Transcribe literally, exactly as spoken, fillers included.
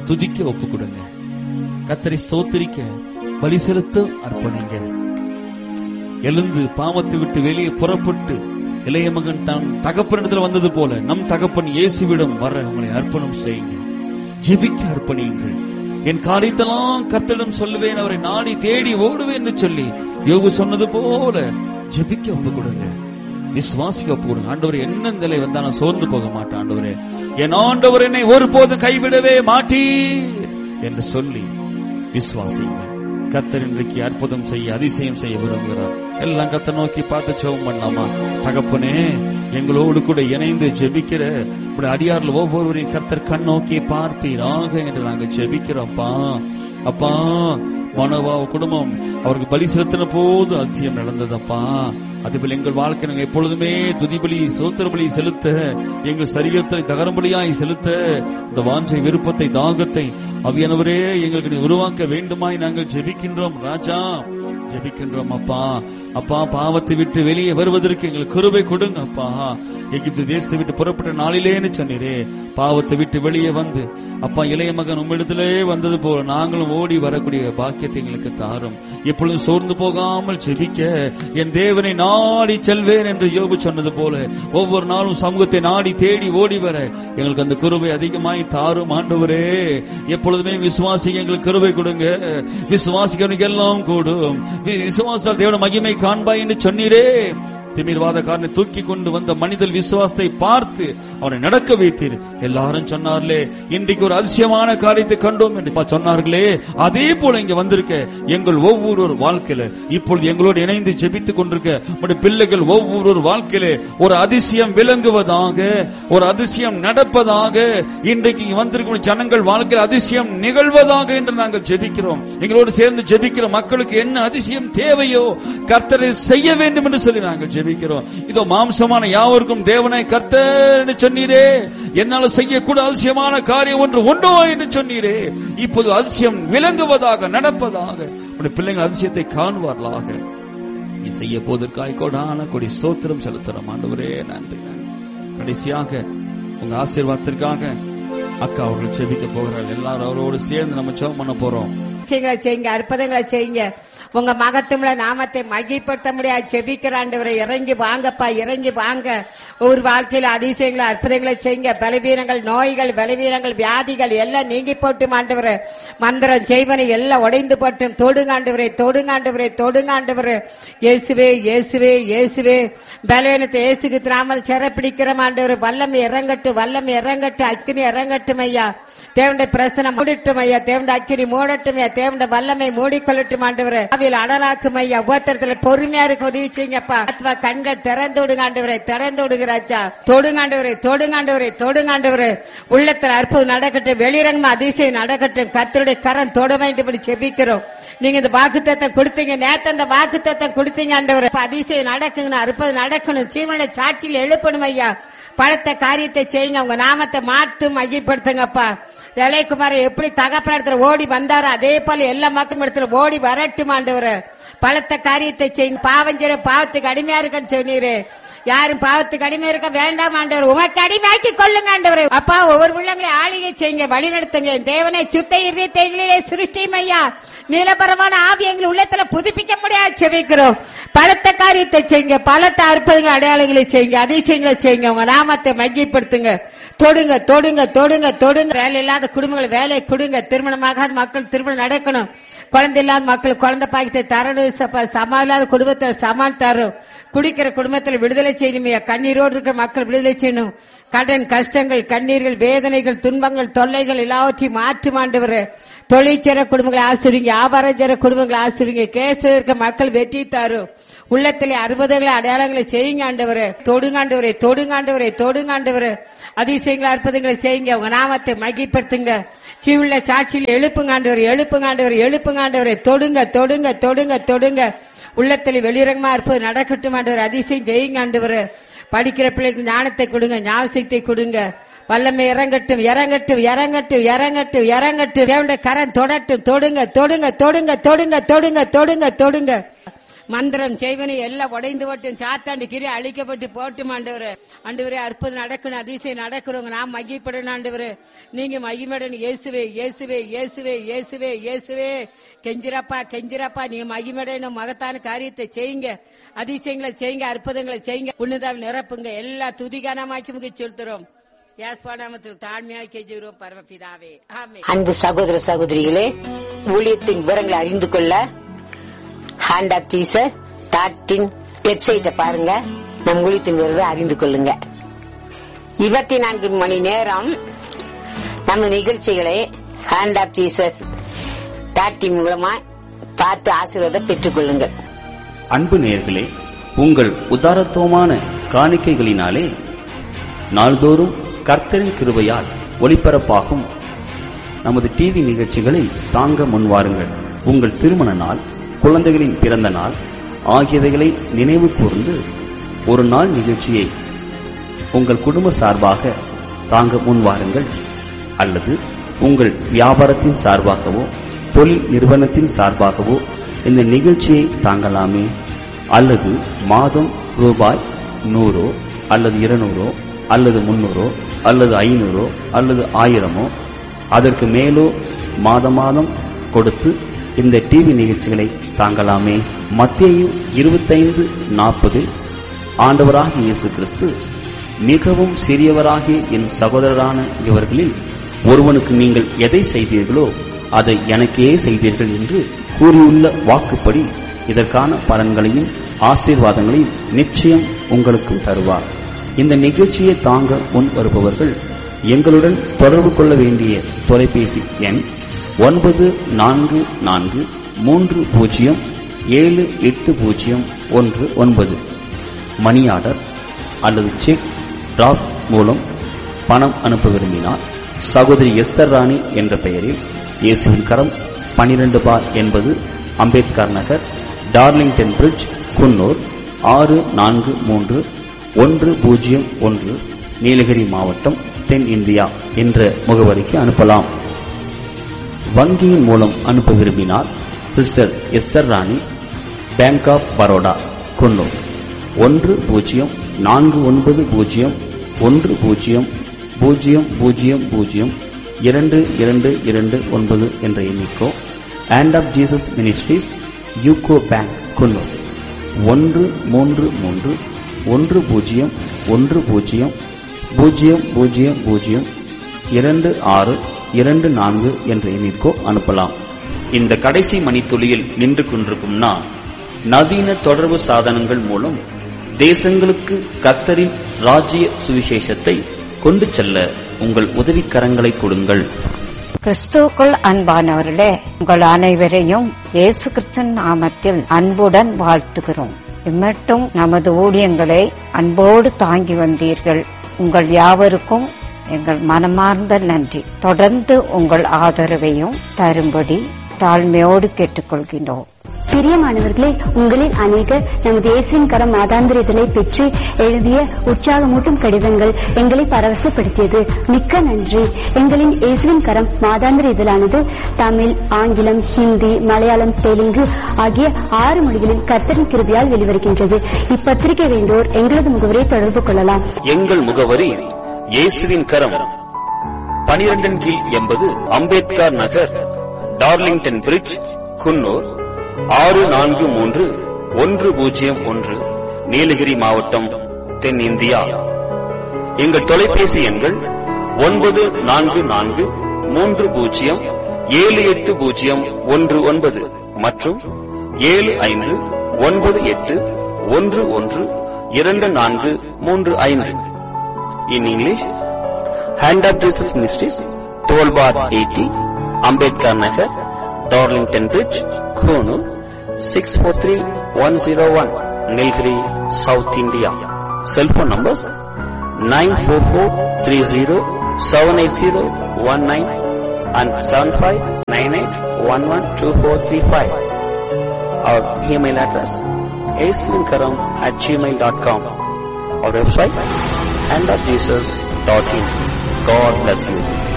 துதிக்க ஒப்பு கொடுங்க. கர்த்தரை ஸ்தோத்திரிக்க பலி செலுத்த அர்ப்பணிங்க. எழுந்து பாவத்தை விட்டு வெளியே புறப்பட்டு இளைய மகன் தான் தகப்பனிடத்தில் வந்தது போல நம் தகப்பன் இயேசுவிடம் வர உங்களை அர்ப்பணம் செய்யுங்க. ஜெபிக்க அர்ப்பணியுங்கள். என் காரியத்தெல்லாம் கர்த்தரிடம் சொல்லுவேன், அவரை நாடி தேடி ஓடுவேன் சொல்லி யோபு சொன்னது போல ஜெபிக்க ஒப்பு கொடுங்க. விசுவாசிக்க ஒப்பு கொடுங்க. ஆண்டவரே, என்ன நிலை வந்தா நான் சோர்ந்து போக மாட்டேன். ஆண்டவரே, என் ஆண்டவர் என்னை ஒருபோதும் கைவிடவே மாட்டீர் என்று சொல்லி விசுவாசிங்க. கர்த்தர் இன்றைக்கு அற்புதம் செய்ய, அதிசயம் செய்ய விரும்புகிறார். எல்லாம் கர்த்தர் நோக்கி பார்த்து ஜெபம் பண்ணலாமா? தகப்பனே, எங்களோடு கூட இணைந்து ஜெபிக்கிற அடியார்கள் ஒவ்வொருவரையும் கர்த்தர் கண் நோக்கி பார்ப்பீராக என்று நாங்கள் ஜெபிக்கிறோம்ப்பா. அப்பா, மனோவா குடும்பம் அவருக்கு பலி செலுத்தின போது அதிசயம் நடந்ததப்பா. அதுபோல் எங்கள் வாழ்க்கை நாங்கள் எப்பொழுதுமே துதிபலி சோத்திர பலி செலுத்த, எங்கள் சரீரத்தை தகரம்பலியாய் செலுத்த இந்த வாஞ்சை விருப்பத்தை தாகத்தை அவியானவரே எங்களுக்கு உருவாக்க வேண்டுமாய் நாங்கள் ஜெபிக்கின்றோம். ராஜா, ஜெபிக்கின்றோம் அப்பா. அப்பா, பாவத்தை விட்டு வெளியே வருவதற்கு எங்களுக்கு கிருபை கொடுங்க அப்பா. எகிப்து தேசத்தை விட்டு புறப்பட்ட நாளிலேன்னு சொன்னீரே, பாவத்தை விட்டு வெளியே வந்து அப்பா இளைய மகன் உங்களிடத்திலே வந்தது போல நாங்களும் ஓடி வரக்கூடிய பாக்கியத்தை எங்களுக்கு தாரும். எப்பொழுதும் சோர்ந்து போகாமல் ஜெபிக்க என் தேவனை நாடி செல்வேன் என்று யோபு சொன்னது போல ஒவ்வொரு நாளும் சமூகத்தை நாடி தேடி ஓடி வர எங்களுக்கு அந்த கிருபை அதிகமாய் தாரும். ஆண்டவரே, எப்பொழுதுமே விசுவாசிக்க எங்களுக்கு கிருபை கொடுங்க. விசுவாசிக்கிறவனுக்கு எல்லாம் கூடும். விசுவாசத்தால் தேவனுடைய மகிமை காண்பாய் என்று சொன்னீரே. திமிர்வாதக்காரனை தூக்கி கொண்டு வந்த மனிதன் விசுவாசத்தை பார்த்து அவனை நடக்க வைத்தீர். எல்லாரும் சொன்னார்களே, இன்றைக்கு ஒரு அதிசயமான காரியத்தை கண்டோம் என்று சொன்னார்களே, அதே போல இங்க வந்திருக்க எங்கள் ஒவ்வொரு வாழ்க்கையில இப்பொழுது எங்களோடு இணைந்து ஜெபித்துக் கொண்டிருக்க பிள்ளைகள் ஒவ்வொரு வாழ்க்கையில ஒரு அதிசயம் விளங்குவதாக, ஒரு அதிசயம் நடப்பதாக, இன்றைக்கு வந்திருக்கும் ஜனங்கள் வாழ்க்கையில் அதிசயம் நிகழ்வதாக என்று நாங்கள் ஜெபிக்கிறோம். எங்களோடு சேர்ந்து ஜெபிக்கிற மக்களுக்கு என்ன அதிசயம் தேவையோ கர்த்தரை செய்ய வேண்டும் என்று சொல்லி நாங்கள் ஜெபிக்கிறோம். இதோ மாம்சமான யாவருக்கும் தேவனை கர்த்தர் சொன்னீரே, என்னால் செய்யக்கூட அதிசயமான காரியம் ஒன்று உண்டோ என்று சொன்னீரே. இப்போது அதிசயம் விளங்குவதாக, நடப்பதாக, பிள்ளைகள் அதிசயத்தை காணுவார்களாக. நீ செய்ய போவதற்காய் கொடான கொடி ஸ்தோத்திரம் செலுத்துறோம். ஆண்டவரே, நன்றி. கடைசியாக உங்க ஆசீர்வாதத்திற்காக அக்கா அவர்கள் ஜெபிக்க போகிறார்கள். எல்லாரும் அவரோடு சேர்ந்து நம்ம ஜெபம் பண்ண போறோம். செய்யுங்க, அற்புதங்களை செய்யுங்க. உங்க மகத்துவ நாமத்தை மையப்படுத்த முடியாது ஜெபிக்கிற ஆண்டவரை இறங்கி வாங்கப்பா, இறங்கி வாங்க. ஒரு வாழ்க்கையில அதிசயங்களை அற்புதங்களை செய்யுங்க. பலவீனங்கள், நோய்கள், பலவீனங்கள், வியாதிகள் எல்லாம் நீங்கி போட்டும் ஆண்டவரை. மந்திரம் செய்வனை எல்லாம் உடைந்து போட்டும். தொடுங்காண்டவரே, தொடுங்காண்டவரே, தொடுங்காண்டவரே. இயேசுவே, இயேசுவே, இயேசுவே. பலவீனத்தை இயேசுக்கு நாம சிறப்பிடிக்கிற ஆண்டவர். வல்லமை இறங்கட்டு, வல்லமை இறங்கட்டு, அக்கினி இறங்கட்டும் ஐயா. தேவனுடைய பிரச்சனை மூடட்டும் ஐயா. தேவனுடைய அக்கினி மூடட்டும் ஐயா. தேவனுடைய வல்லமை மூடிக்கொள்ளட்டும் ஆண்டவரே. அவையில் அடலாக்கும் ஐயா. உபத்திரத்துல பொறுமையா இருக்க உதவி செய்யுங்கப்பா. ஆத்மா கண்கள் திறந்து விடுங்க ஆண்டவரே, திறந்து விடுகிறாச்சா. தொடுங்காண்டவரே, தொடுங்காண்டவரே, தொடுங்காண்டவரே. உள்ளத்துல அற்புதம் நடக்கட்டும், வெளிரங்கமா அதிசயம் நடக்கட்டும். கர்த்தருடைய கரம் தொட வேண்டும் செபிக்கிறோம். நீங்க இந்த வாக்குத்தத்தம் கொடுத்தீங்க, நேத்து அந்த வாக்குத்தத்தம் கொடுத்தீங்க ஆண்டவரே. அதிசயம் நடக்குங்க, அற்புதம் நடக்கணும். சீவனை சாட்சியில் எழுப்பணும் ஐயா. பலத்த காரியத்தை செய்யுங்க. உங்க நாமத்தை மாற்றும் மையப்படுத்துங்கப்பா. இளையகுமார் எப்படி தகப்பன ஓடி வந்தாரோ அதே போல எல்லா மக்களும் இடத்துல ஓடி வரட்டும் ஆண்டவரே. பலத்த காரியத்தை செய்யுங்க. பாவஞ்சர பாவத்துக்கு அடிமையா இருக்கன்னு சொன்னீரு. யாரும் பாவத்துக்கு அடிமை இருக்க வேண்டாம் ஆண்டவர், உமக்கு அடிமையாக்கி கொள்ளுங்க ஆண்டவரே. அப்பா, ஒவ்வொரு உள்ளங்களை ஆளுகை செய்யுங்க, வழி நடத்துங்க. தேவனை சுத்த இருதயங்களிலே சிருஷ்டியும் ஐயா. நிலபரமான ஆவி எங்கள் உள்ளத்துல புதுப்பிக்க முடியாது செபிக்கிறோம். பலத்த காரியத்தை செய்யுங்க, பலத்த அற்புதங்கள் அடையாளங்களை செய்யுங்க, அதிசயங்களை செய்யுங்க. உங்க நாமத்தை மையப்படுத்துங்க. தொடுங்க, தொடுங்க, தொடுங்க, தொடுங்க. வேலை இல்லாத குடும்பங்கள் வேலை கொடுங்க. திருமணமாகாத மக்கள் திருமணம் நடக்கணும். குழந்தை இல்லாத மக்கள் குழந்தை பாக்கியத்தை தரணும். சமா இல்லாத குடும்பத்தை சமான் தரும். குடிக்கிற குடும்பத்தில் விடுதலை செய்யணும். கண்ணீரோடு இருக்கிற மக்கள் விடுதலை செய்யணும். கடன் கஷ்டங்கள், கண்ணீர்கள், வேதனைகள், துன்பங்கள், தொல்லைகள் எல்லாவற்றையும் மாற்றி ஆண்டவரே. தொழிற்சேர குடும்பங்களை ஆசிரிங்க, வியாபாரம் சேர குடும்பங்களை ஆசிரிங்க. கேஸ் இருக்க மக்கள் வெற்றி தரும். உள்ளத்திலே அறுபதுகளை அடையாளங்களை செய்யுங்க ஆண்டவரே. தொடுங்காண்டவரே, தொடுங்காண்டவரே, தொடுங்காண்டவரே. அதிசயங்களை அற்புதங்களை செய்யுங்க. உங்க நாமத்தை மகிப்படுத்துங்க. சீவுள்ள சாட்சியில் எழுப்புங்காண்டவர், எழுப்புங்காண்டவர், எழுப்புங்காண்டவரே. தொடுங்க, தொடுங்க, தொடுங்க, தொடுங்க. உள்ளத்தில் வெளிரங்கமா இருப்பது நடக்கட்டும் ஆண்டவர். அதிசயம் செய்யுங்க ஆண்டவர். படிக்கிற பிள்ளைக்கு ஞானத்தை கொடுங்க, ஞாபகத்தை கொடுங்க. வல்லமை இறங்கட்டும், இறங்கட்டும், இறங்கட்டும், இறங்கட்டும், இறங்கட்டும். தேவனுடைய கரம் தொடட்டும். தொடுங்க, தொடுங்க, தொடுங்க, தொடுங்க, தொடுங்க, தொடுங்க, தொடுங்க. மந்திரம் செய்வனை எல்லாம் உடைந்து போட்டும், சாத்தாண்டு கிரி அழிக்கப்பட்டு போட்டும் ஆண்டவரே. ஆண்டவரே அற்புதம் நடக்கணும், அதிசயம் நடக்கிறவங்க நாம் மகிழ்ப்படணும் ஆண்டவரே. நீங்க மகிழ்மடணும் இயேசுவே இயேசுவே இயேசுவே இயேசுவே இயேசுவே. கெஞ்சிரப்பா கெஞ்சிரப்பா, நீங்க மகிழ்மடையணும், மகத்தான காரியத்தை செய்யுங்க, அதிசயங்களை செய்யுங்க, அற்புதங்களை செய்யுங்க, உன்னதால் நிரப்புங்க. எல்லா துதிகானமாக்கி முக செலுத்துறோம். தாழ்மையாய் கெஞ்சுகிறோம் பரமபிதாவே, ஆமென். அன்பு சகோதர சகோதரிகளே, ஊழியத்தின் விவரங்களை அறிந்து கொள்ள hand of Jesus dot in வெப்சைட்டை பாருங்க. நம் ஊழியத்தின் விவரத்தை அறிந்து கொள்ளுங்க. இருபத்தி நான்கு மணி நேரம் நம்ம நிகழ்ச்சிகளை hand of Jesus dot in மூலமா பார்த்து ஆசீர்வாதம் பெற்றுக் கொள்ளுங்கள். அன்பு நேயர்களே, உங்கள் உதாரத்துவமான காணிக்கைகளினாலே நாள்தோறும் கர்த்தரின் கிருபையால் ஒளிபரப்பாகும் நமது டிவி நிகழ்ச்சிகளை தாங்க முன்வாருங்கள். உங்கள் திருமண நாள், குழந்தைகளின் பிறந்த நாள் ஆகியவைகளை நினைவு கூர்ந்து ஒரு நாள் நிகழ்ச்சியை உங்கள் குடும்ப சார்பாக தாங்க முன்வாருங்கள். அல்லது உங்கள் வியாபாரத்தின் சார்பாகவோ தொழில் நிறுவனத்தின் சார்பாகவோ இந்த நிகழ்ச்சியை தாங்கலாமே. அல்லது மாதம் ரூபாய் நூறோ அல்லது இருநூறோ அல்லது முன்னூறோ அல்லது ஐநூறோ அல்லது ஆயிரமோ அதற்கு மேலோ மாத மாதம் கொடுத்து இந்த டிவி நிகழ்ச்சிகளை தாங்கலாமே. மத்தேயு இருபத்தைந்து நாற்பது, ஆண்டவராகிய இயேசு கிறிஸ்து, மிகவும் சிறியவராகிய என் சகோதரரான இவர்களில் ஒருவனுக்கு நீங்கள் எதை செய்தீர்களோ அதை எனக்கே செய்தீர்கள் என்று கூறியுள்ள வாக்குப்படி இதற்கான பலன்களையும் ஆசீர்வாதங்களையும் நிச்சயம் உங்களுக்கும் தருவார். இந்த நிகழ்ச்சியை தாங்க முன் வருபவர்கள் எங்களுடன் தொடர்பு கொள்ள வேண்டிய தொலைபேசி எண் ஒன்பது நான்கு நான்கு மூன்று பூஜ்ஜியம் ஏழு எட்டு பூஜ்ஜியம் ஒன்று ஒன்பது. மணி ஆர்டர் அல்லது செக் டிராப் மூலம் பணம் அனுப்ப விரும்பினார் சகோதரி எஸ்தர் ராணி என்ற பெயரில் இயேசுவின் கரம் பனிரெண்டு பார் என்பது அம்பேத்கர் நகர், டார்லிங்டன் பிரிட்ஜ், குன்னூர் ஆறு நான்கு மூன்று ஒன்று பூஜ்ஜியம் ஒன்று, நீலகிரி மாவட்டம், தென் இந்தியா என்ற முகவரிக்கு அனுப்பலாம். வங்கியின் மூலம் அனுப்ப விரும்பினால் sister Esther Rani, bank of Baroda, Coonoor ஒன்று பூஜ்ஜியம் நான்கு ஒன்பது பூஜ்ஜியம் ஒன்று பூஜ்ஜியம் பூஜ்ஜியம் பூஜ்ஜியம் பூஜ்ஜியம் இரண்டு இரண்டு இரண்டு ஒன்பது என்ற எண்ணிக்கோ. Hand of Jesus ministries, UCO bank, Coonoor ஒன்று மூன்று மூன்று ஒன்று பூஜ்ஜியம் ஒன்று பூஜ்ஜியம் பூஜ்ஜியம் பூஜ்ஜியம் பூஜ்ஜியம் இரண்டு ஆறு இரண்டு நான்கு என்ற எண்ணிற்கோ அனுப்பலாம். இந்த கடைசி மணித்துளியில் நின்று கொண்டிருக்கும் நான், நவீன தொடர்பு சாதனங்கள் மூலம் தேசங்களுக்கு கர்த்தரின் ராஜ்ய சுவிசேஷத்தை கொண்டு செல்ல உங்கள் உதவிக்கரங்களை கொடுங்கள். கிறிஸ்துவுக்குள் அன்பானவர்களே, உங்கள் அனைவரையும் இயேசு கிறிஸ்துவின் நாமத்தில் அன்புடன் வாழ்த்துகிறோம். இம்மட்டும் நமது ஊழியங்களை அன்போடு தாங்கி வந்தீர்கள். உங்கள் யாவருக்கும் எங்கள் மனமார்ந்த நன்றி. தொடர்ந்து உங்கள் ஆதரவையும் தரும்படி தாழ்மையோடு கேட்டுக்கொள்கிறோம். பிரியமானவர்களே, உங்களில் அநேகர் நமது இயேசுவின் கரம் மாதாந்திர இதழை பெற்று எழுதிய உற்சாகமூட்டும் கடிதங்கள் எங்களை பரவசப்படுத்தியது. மிக்க நன்றி. எங்களின் இயேசுவின் கரம் மாதாந்திர இதழானது தமிழ், ஆங்கிலம், ஹிந்தி, மலையாளம், தெலுங்கு ஆகிய ஆறு மொழிகளில் கர்த்தரின் கிருபையால் வெளிவருகின்றது. இப்பத்திரிகை வேண்டோர் எங்களது முகவரியை தொடர்பு கொள்ளலாம். எங்கள் முகவரி இயேசுவின் கரம், பனிரெண்டின் கீழ் எண்பது அம்பேத்கர் நகர், டார்லிங்டன் பிரிட்ஜ், குன்னூர் ஆறு நான்கு மூன்று ஒன்று பூஜ்ஜியம் ஒன்று, நீலகிரி மாவட்டம், தென் இந்தியா. எங்கள் தொலைபேசி எண்கள் ஒன்பது நான்கு நான்கு மூன்று பூஜ்ஜியம் ஏழு எட்டு பூஜ்ஜியம் ஒன்று ஒன்பது மற்றும் ஏழு ஐந்து ஒன்பது எட்டு ஒன்று ஒன்று இரண்டு நான்கு மூன்று ஐந்து. In English, hand of Jesus ministries, twelve bar eighty, Ambedkar Nagar, Darlington bridge, Coonoor six four three one zero one, Nilgiri, south India. Cellphone numbers nine four four three zero seven eight zero one nine and seven five nine eight one one two four three five. Our email address aislinkaram at gmail dot com. Our website and of jesus dot in. God bless you.